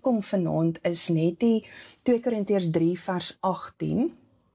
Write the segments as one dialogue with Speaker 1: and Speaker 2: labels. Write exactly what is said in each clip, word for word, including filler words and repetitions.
Speaker 1: terugkom vanaand is net die twee Korintiërs drie vers agttien,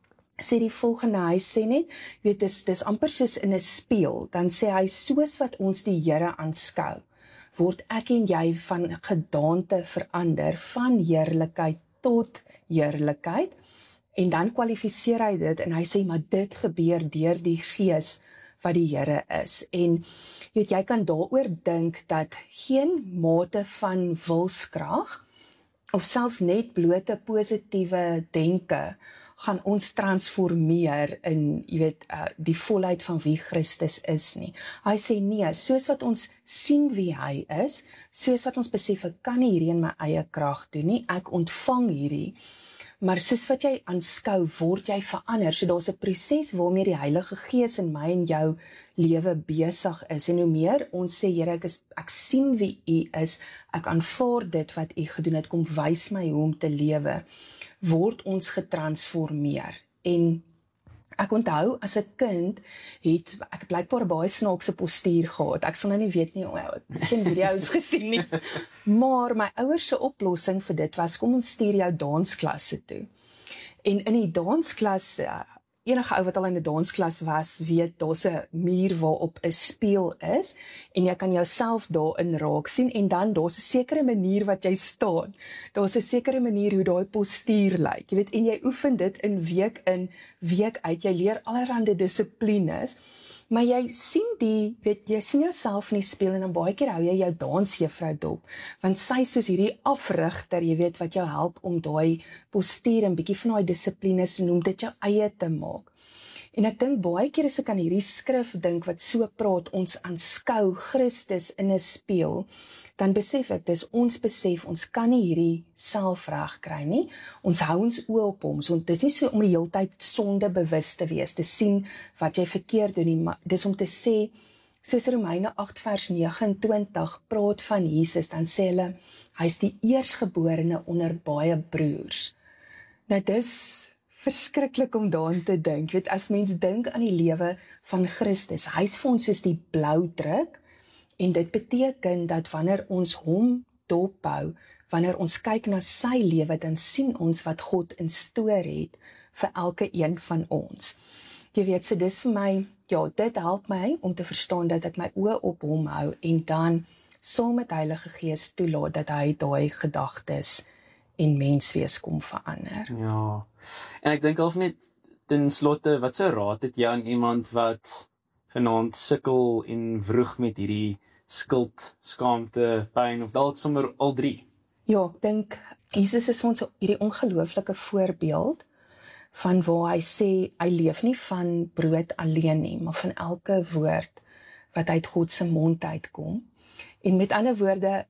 Speaker 1: sê die volgende, hy sê net, weet, dis, dis amper soos in 'n spieël, dan sê hy, soos wat ons die Here aanskou, word ek en jy van gedaante verander, van heerlikheid tot heerlikheid, en dan kwalifiseer hy dit, en hy sê, maar dit gebeur deur die Gees wat die Here is, en weet, jy kan daaroor dink, dat geen mate van wilskrag, of selfs net blote positiewe denke, gaan ons transformeer in, jy weet, uh, die volheid van wie Christus is nie. Hy sê nee, soos wat ons sien wie hy is, soos wat ons besef, ek kan nie hierdie in my eie krag doen nie, ek ontvang hierdie, maar soos wat jy aanskou, word jy verander, so daar's 'n proses waarmee die Heilige Gees in my en jou lewe besig is, en hoe meer ons sê, Here, ek, is, ek sien wie U is, ek aanvaar dit wat U gedoen het, kom wys my hoe om te lewe, word ons getransformeer, en ek onthou, as 'n kind, het ek blykbaar baie snaakse postuur gehad, ek sal nou nie weet nie, oh, ek het geen video's gesien nie, maar my ouers se oplossing vir dit was, kom ons stuur jou dansklasse toe, en in die dansklas, uh, enige ou wat al in 'n dansklas was, weet, daar's 'n muur waarop 'n spieël is, en jy kan jouself daarin raak sien, en dan daar's 'n sekere manier wat jy staan, daar's 'n sekere manier hoe daai postuur lyk, jy weet, en jy oefen dit in week in, week uit, jy leer allerhande dissiplines, maar jy sien die, weet, jy sien jouself in die spieël, en dan baie keer hou jy jou dansjuffrou dop, want sy soos hierdie afrigter, jy weet, wat jou help om daai postuur, en bietjie van daai dissiplines, en om dit jou eie te maak. En ek dink baie keer as ek aan hierdie skrif dink, wat so praat, ons aanskou Christus in 'n spieël, dan besef ek, dis ons besef, ons kan nie hierdie self reg kry nie, ons hou ons oë op hom, so dis nie so om die hele tyd sonde bewus te wees, te sien wat jy verkeerd doen nie, maar dis om te sê, soos Romeine agt vers negenentwintig praat van Jesus, dan sê hulle, hy is die eersgeborene onder baie broers. Nou dis verskriklik om daaraan te dink, weet, as mens dink aan die lewe van Christus, hy is vir ons soos die blauwdruk, en dit beteken dat wanneer ons hom dophou, wanneer ons kyk na sy lewe, dan sien ons wat God in stoor het vir elke een van ons. Jy weet, so dis vir my, ja, dit help my om te verstaan dat ek my oë op hom hou, en dan saam met Heilige Gees toelaat dat hy daai gedagtes en menswees kom verander.
Speaker 2: Ja, en ek dink al net ten slotte, wat sou raad het jy aan iemand wat vanaand sukkel en vroeg met hierdie skuld, skaamte, pyn, of dalk sommer al drie?
Speaker 1: Ja, ek dink, Jesus is vir ons hierdie ongelooflike voorbeeld, van waar hy sê, hy leef nie van brood alleen nie, maar van elke woord, wat uit God se mond uitkom. En met ander woorde,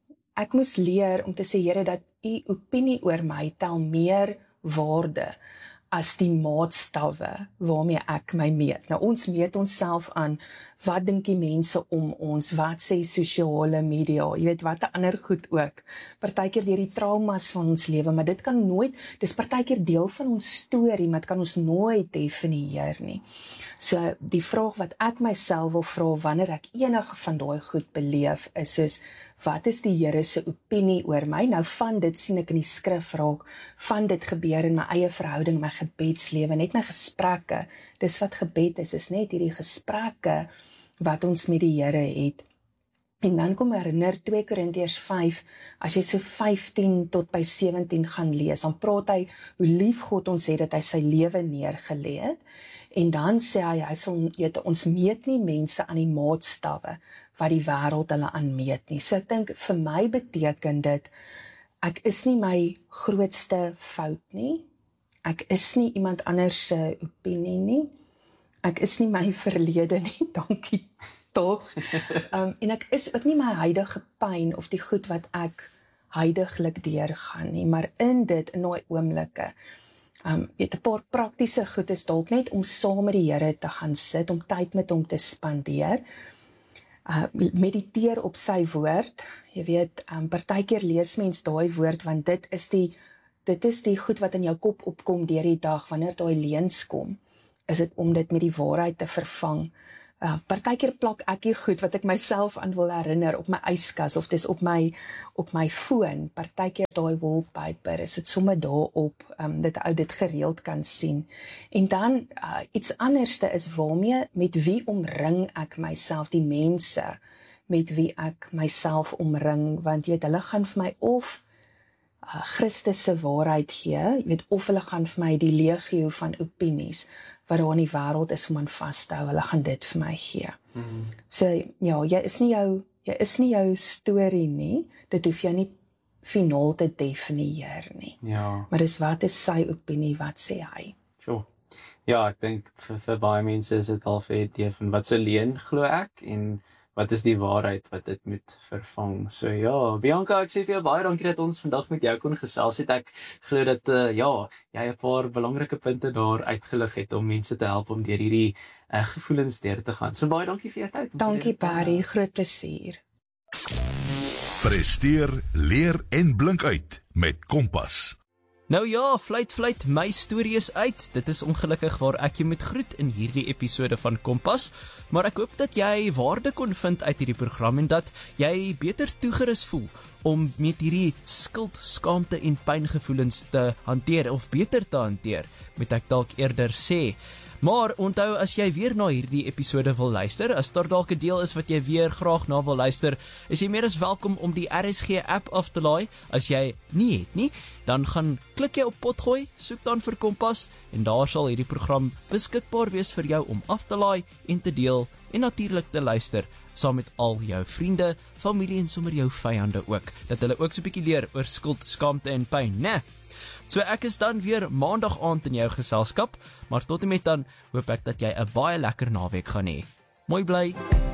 Speaker 1: ek moes leer om te sê, Here, dat u opinie oor my tel meer waarde as die maatstawwe waarmee ek my meet. Nou ons meet onsself aan, wat dink die mense om ons, wat sê sosiale media, jy weet wat ander goed ook, partykeer deur die traumas van ons lewe, maar dit kan nooit, dis partykeer deel van ons storie, maar dit kan ons nooit definieer nie. So die vraag wat ek myself wil vra, wanneer ek enige van daai goed beleef, is soos, wat is die Here se opinie oor my? Nou van dit sien ek in die skrif raak, van dit gebeur in my eie verhouding, my gebedslewe, net my gesprekke, dis wat gebed is, is net hierdie gesprekke, wat ons met die Here het. En dan kom herinner twee Korintiërs vyf, as jy so vyftien tot by sewentien gaan lees, dan praat hy hoe lief God ons het, dat hy sy lewe neergelê het, en dan sê hy, hy sal, weet, ons meet nie mense aan die maatstawwe, wat die wêreld hulle aanmeet nie. So ek dink, vir my beteken dit, ek is nie my grootste fout nie, ek is nie iemand anders se opinie nie, ek is nie my verlede nie, dankie tog, um, en ek is ook nie my huidige pyn, of die goed wat ek huidiglik deurgaan nie, maar in dit, in die oomblikke, um, weet, 'n paar praktiese goed is dalk net om saam met die Here te gaan sit, om tyd met hom te spandeer, uh, mediteer op sy woord, jy weet, um, partykeer lees mens daai woord, want dit is die, dit is die goed wat in jou kop opkom deur die dag, wanneer daai leuns kom, is dit om dit met die waarheid te vervang, Uh, partykeer plak ek die goed wat ek myself aan wil herinner op my yskas of dis op my op my foon. Partykeer daai wallpaper is dit sommer daarop, um, dat ou dit gereeld kan sien. En dan uh, iets anderste is waarmee met wie omring ek myself, die mense met wie ek myself omring, want jy weet hulle gaan vir my of uh, Christus se waarheid gee, jy weet of hulle gaan vir my die legio van opinies wat daar in die wêreld is om aan vas te hou, hulle gaan dit vir my gee. Mm. So ja, jy is nie jou jy is nie jou storie nie, dit hoef jy nie finaal te definieer nie.
Speaker 2: Ja.
Speaker 1: Maar dis wat is sy opinie, wat sê hy?
Speaker 2: Sure. Ja, ek dink vir, vir baie mense is dit al vir idee van wat se leen glo ek en wat is die waarheid wat dit moet vervang. So ja, Bianca, ek sê vir jou baie dankie dat ons vandag met jou kon gesels het. Ek glo dat uh, ja, jy 'n paar belangrike punte daar uitgelig het om mense te help om deur hierdie uh, gevoelens deur te gaan. So baie dankie vir jou tyd.
Speaker 1: Dankie Barry, groot plesier.
Speaker 3: Presteer, leer en blink uit met Kompas.
Speaker 4: Nou ja, fluit fluit, my storie is uit. Dit is ongelukkig waar ek jou moet groet in hierdie episode van Kompas, maar ek hoop dat jy waarde kon vind uit hierdie program en dat jy beter toegerus voel om met hierdie skuld, skaamte en pyngevoelens te hanteer of beter te hanteer, moet ek dalk eerder sê. Maar onthou, as jy weer na hierdie episode wil luister, as daar dalk 'n deel is wat jy weer graag na wil luister, is jy meer as welkom om die R S G app af te laai. As jy nie het nie, dan gaan klik jy op potgooi, soek dan vir Kompas en daar sal hierdie program beskikbaar wees vir jou om af te laai en te deel en natuurlik te luister saam met al jou vriende, familie en sommer jou vyande ook, dat hulle ook so 'n bietjie leer oor skuld, skaamte en pyn, né? So ek is dan weer maandag aand in jou geselskap, maar tot en met dan hoop ek dat jy 'n baie lekker naweek gaan hê. Mooi bly!